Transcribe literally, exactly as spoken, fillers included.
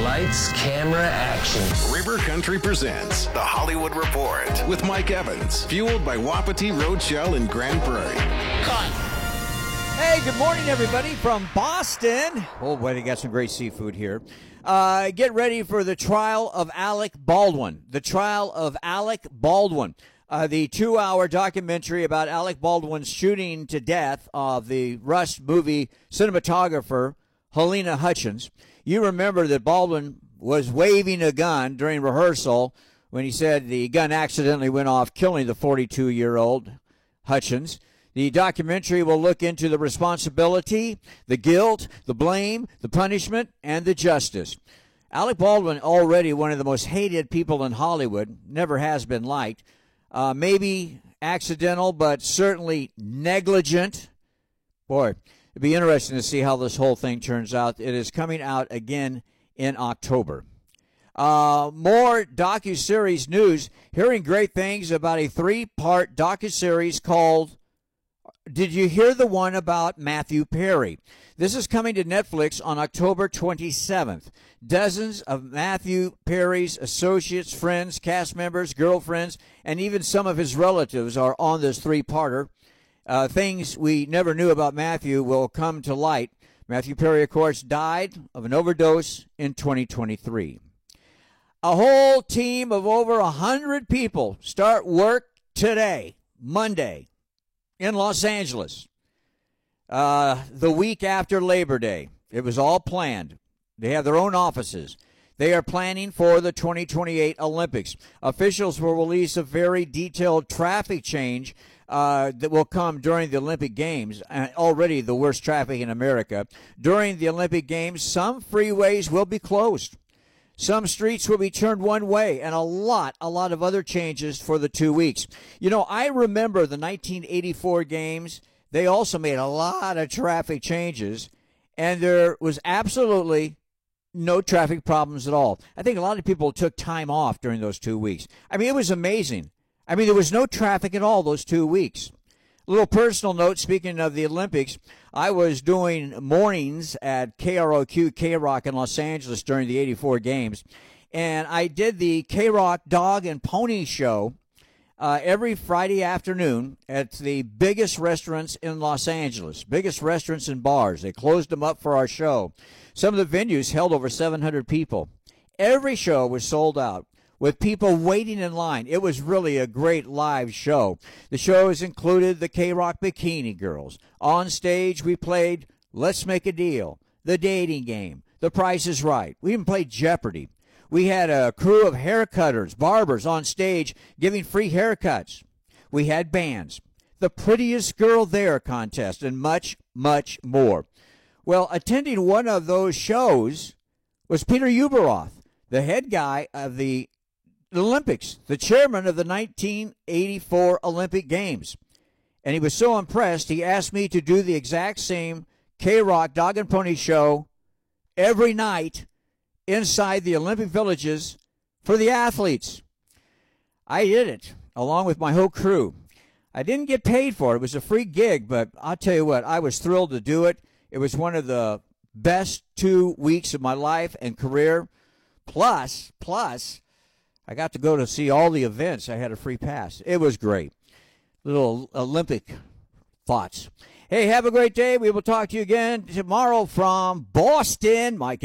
Lights, camera, action. River Country presents The Hollywood Report with Mike Evans, fueled by Wapiti Roadshell in Grand Prairie. Cut. Hey, good morning, everybody, from Boston. Oh, boy, they got some great seafood here. Uh, get ready for the trial of Alec Baldwin. The trial of Alec Baldwin. Uh, the two-hour documentary about Alec Baldwin's shooting to death of the Rush movie cinematographer Halyna Hutchins. You remember that Baldwin was waving a gun during rehearsal when he said the gun accidentally went off, killing the forty-two-year-old Hutchins. The documentary will look into the responsibility, the guilt, the blame, the punishment, and the justice. Alec Baldwin, already one of the most hated people in Hollywood, never has been liked. Uh, maybe accidental, but certainly negligent. Boy, it'd be interesting to see how this whole thing turns out. It is coming out again in October. Uh, more docuseries news. Hearing great things about a three-part docuseries called Did You Hear the One About Matthew Perry? This is coming to Netflix on October twenty-seventh. Dozens of Matthew Perry's associates, friends, cast members, girlfriends, and even some of his relatives are on this three-parter. Uh, things we never knew about Matthew will come to light. Matthew Perry, of course, died of an overdose in twenty twenty-three. A whole team of over one hundred people start work today, Monday, in Los Angeles, uh, the week after Labor Day. It was all planned. They have their own offices. They are planning for the twenty twenty-eight Olympics. Officials will release a very detailed traffic change uh, that will come during the Olympic Games, uh, already the worst traffic in America. During the Olympic Games, some freeways will be closed. Some streets will be turned one way, and a lot, a lot of other changes for the two weeks. You know, I remember the nineteen eighty-four games. They also made a lot of traffic changes, and there was absolutely no traffic problems at all. I think a lot of people took time off during those two weeks. I mean, it was amazing. I mean, there was no traffic at all those two weeks. A little personal note, speaking of the Olympics, I was doing mornings at K R O Q K-Rock in Los Angeles during the eighty-four games, and I did the K-Rock Dog and Pony Show uh, every Friday afternoon at the biggest restaurants in Los Angeles, biggest restaurants and bars. They closed them up for our show. Some of the venues held over seven hundred people. Every show was sold out, with people waiting in line. It was really a great live show. The shows included the K-Rock Bikini Girls. On stage, we played Let's Make a Deal, The Dating Game, The Price is Right. We even played Jeopardy. We had a crew of haircutters, barbers on stage giving free haircuts. We had bands, the Prettiest Girl There contest, and much, much more. Well, attending one of those shows was Peter Ueberroth, the head guy of the Olympics, the chairman of the nineteen eighty-four Olympic Games. And he was so impressed, he asked me to do the exact same K-Rock Dog and Pony Show every night inside the Olympic villages for the athletes. I did it, along with my whole crew. I didn't get paid for it. It was a free gig, but I'll tell you what, I was thrilled to do it. It was one of the best two weeks of my life and career. Plus, plus, I got to go to see all the events. I had a free pass. It was great. Little Olympic thoughts. Hey, have a great day. We will talk to you again tomorrow from Boston. Mike